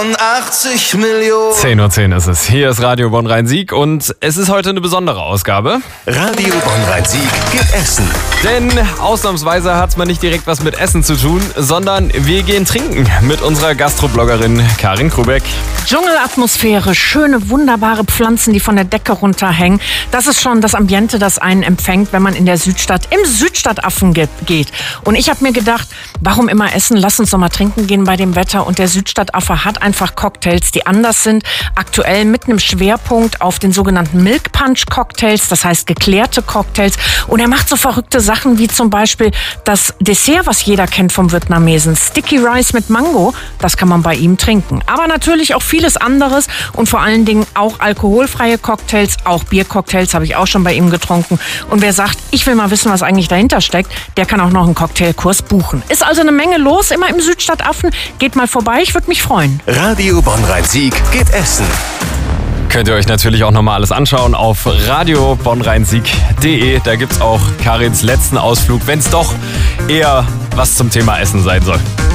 80 Millionen. 10:10 Uhr ist es. Hier ist Radio Bonn-Rhein-Sieg und es ist heute eine besondere Ausgabe. Radio Bonn-Rhein-Sieg geht essen. Denn ausnahmsweise hat es mal nicht direkt was mit Essen zu tun, sondern wir gehen trinken mit unserer Gastrobloggerin Karin Krubeck. Dschungelatmosphäre, schöne, wunderbare Pflanzen, die von der Decke runterhängen. Das ist schon das Ambiente, das einen empfängt, wenn man in der Südstadt im Südstadtaffen geht. Und ich habe mir gedacht, warum immer essen? Lass uns doch mal trinken gehen bei dem Wetter. Und der Südstadtaffe hat einfach Cocktails, die anders sind. Aktuell mit einem Schwerpunkt auf den sogenannten Milk Punch Cocktails, das heißt geklärte Cocktails. Und er macht so verrückte Sachen wie zum Beispiel das Dessert, was jeder kennt vom Vietnamesen. Sticky Rice mit Mango, das kann man bei ihm trinken. Aber natürlich auch vieles anderes und vor allen Dingen auch alkoholfreie Cocktails, auch Biercocktails habe ich auch schon bei ihm getrunken. Und wer sagt, ich will mal wissen, was eigentlich dahinter steckt, der kann auch noch einen Cocktailkurs buchen. Ist also eine Menge los, immer im Südstadtaffen. Geht mal vorbei, ich würde mich freuen. Radio Bonn-Rhein-Sieg geht essen. Könnt ihr euch natürlich auch nochmal alles anschauen auf radiobonnrheinsieg.de. Da gibt's auch Karins letzten Ausflug, wenn es doch eher was zum Thema Essen sein soll.